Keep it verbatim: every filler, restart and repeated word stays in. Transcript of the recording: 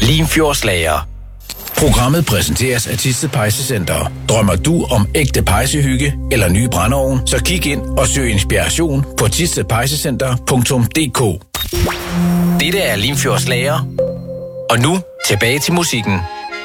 Limfjordslager. Programmet præsenteres af Thisted Pejsecenter. Drømmer du om ægte pejsehygge eller nye brændeovn, så kig ind og søg inspiration på thisted pejsecenter punktum d k. Dette er Limfjordslager. Og nu tilbage til musikken.